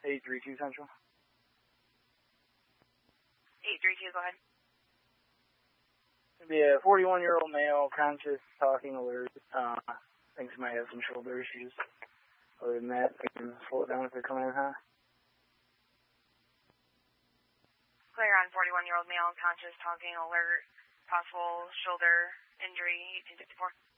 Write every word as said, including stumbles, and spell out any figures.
eight three two Central. eight three two, go ahead. It'd be a forty-one-year-old male, conscious, talking, alert. Uh, thinks he might have some shoulder issues. Other than that, they can slow it down if they're coming in high. Clear on forty-one-year-old male, conscious, talking, alert, possible shoulder injury, eighteen fifty-four.